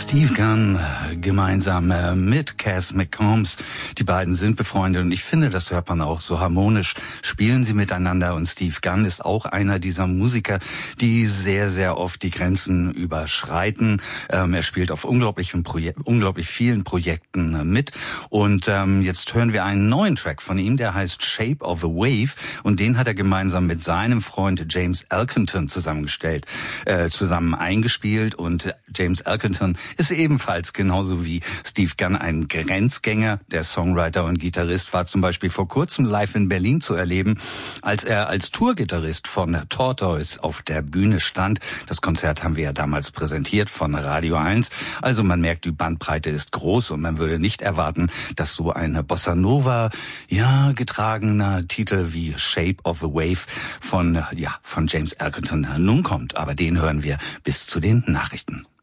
Steve Gunn gemeinsam mit Cass McCombs. Die beiden sind befreundet und ich finde, das hört man auch so harmonisch. Spielen sie miteinander und Steve Gunn ist auch einer dieser Musiker, die sehr, sehr oft die Grenzen überschreiten. Er spielt auf unglaublich vielen Projekten mit und jetzt hören wir einen neuen Track von ihm, der heißt Shape of a Wave und den hat er gemeinsam mit seinem Freund James Elkington zusammen eingespielt und James Elkington ist ebenfalls genauso wie Steve Gunn ein Grenzgänger. Der Songwriter und Gitarrist war zum Beispiel vor kurzem live in Berlin zu erleben, als er als Tourgitarrist von Tortoise auf der Bühne stand. Das Konzert haben wir ja damals präsentiert von Radio 1. Also man merkt, die Bandbreite ist groß und man würde nicht erwarten, dass so ein Bossa Nova, getragener Titel wie Shape of a Wave von James Elkington nun kommt. Aber den hören wir bis zu den Nachrichten.